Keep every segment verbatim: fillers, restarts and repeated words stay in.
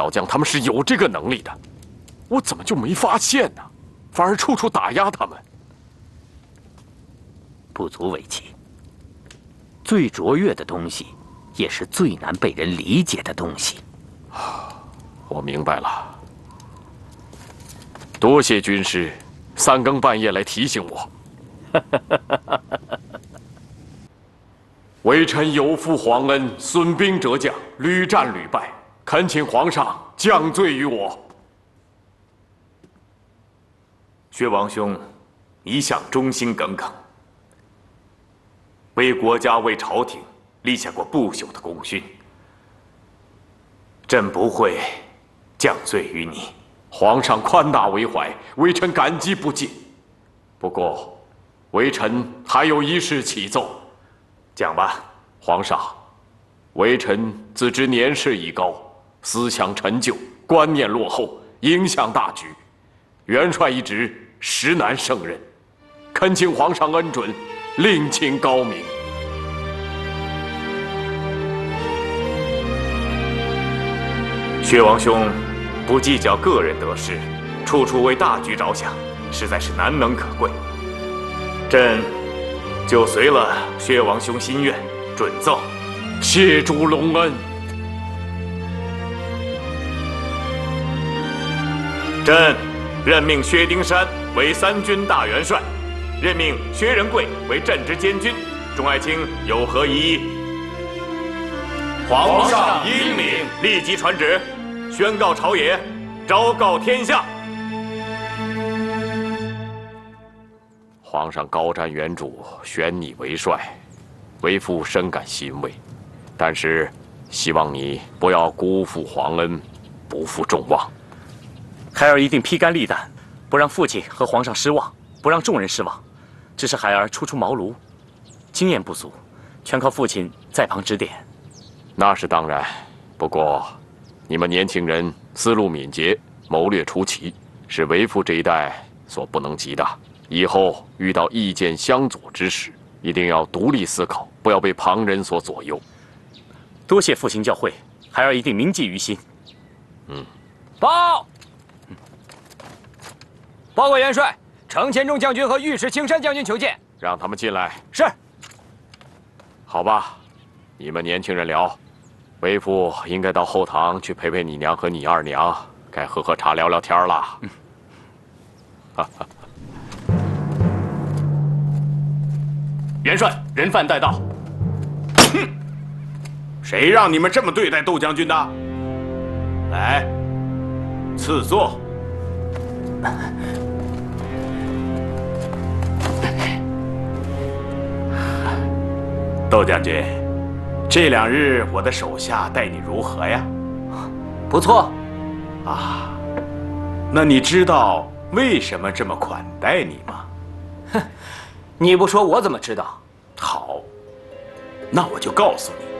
小将他们是有这个能力的，我怎么就没发现呢？反而处处打压他们。 不足为奇。最卓越的东西，也是最难被人理解的东西。 我明白了，多谢军师三更半夜来提醒我。微臣有负皇恩，损兵折将，屡战屡败，恳请皇上降罪于我。 薛王兄一向忠心耿耿，为国家为朝廷立下过不朽的功勋，朕不会降罪于你。 皇上宽大为怀，微臣感激不尽。不过，微臣还有一事启奏。 讲吧， 皇上，微臣自知年事已高，思想陈旧，观念落后，影响大局，元帅一职实难胜任，恳请皇上恩准，另请高明。 薛王兄不计较个人得失，处处为大局着想，实在是难能可贵。朕就随了薛王兄心愿，准奏。 谢主隆恩。 朕任命薛丁山为三军大元帅，任命薛仁贵为镇之监军。众爱卿有何异议？ 皇上英明， 立即传旨，宣告朝野，昭告天下。 皇上高瞻远瞩，选你为帅，为父深感欣慰。但是，希望你不要辜负皇恩，不负众望。 孩儿一定披肝沥胆，不让父亲和皇上失望，不让众人失望。只是孩儿初出茅庐，经验不足，全靠父亲在旁指点。 那是当然，不过，你们年轻人思路敏捷，谋略出奇，是为父这一代所不能及的。以后遇到意见相左之时，一定要独立思考，不要被旁人所左右。 多谢父亲教诲，孩儿一定铭记于心。 嗯。 报！报告元帅，程千仲将军和御史青山将军求见。 让他们进来。 是。 好吧，你们年轻人聊，为父应该到后堂去陪陪你娘和你二娘，该喝喝茶聊聊天了。嗯。哈哈。 元帅，人犯带到。 哼，谁让你们这么对待窦将军的？来，赐座。窦将军，这两日我的手下待你如何呀？ 不错。 啊，那你知道为什么这么款待你吗？ 哼。你不说我怎么知道？ 好，那我就告诉你。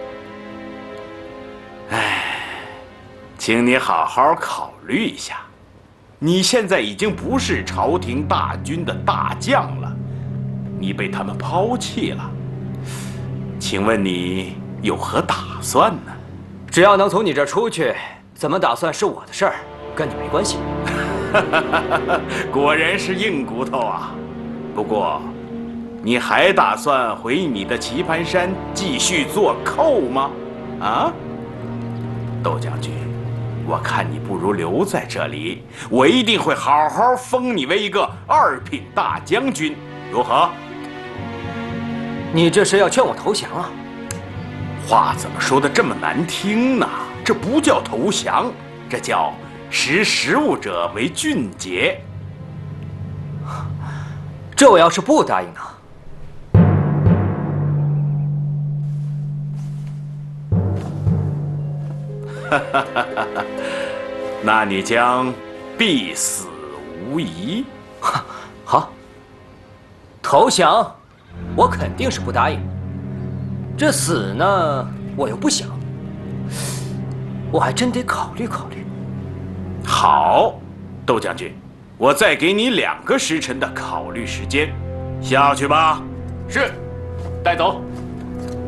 哎，请你好好考虑一下，你现在已经不是朝廷大军的大将了，你被他们抛弃了。请问你有何打算呢？ 只要能从你这儿出去，怎么打算是我的事儿，跟你没关系。 果然是硬骨头啊！不过。你还打算回你的棋盘山继续做寇吗？啊，窦将军，我看你不如留在这里，我一定会好好封你为一个二品大将军，如何？ 你这是要劝我投降啊？ 话怎么说的这么难听呢？这不叫投降，这叫识时务者为俊杰。 这我要是不答应呢？ 那你将必死无疑。 好，投降，我肯定是不答应。这死呢，我又不想，我还真得考虑考虑。 好，窦将军，我再给你两个时辰的考虑时间，下去吧。 是，带走。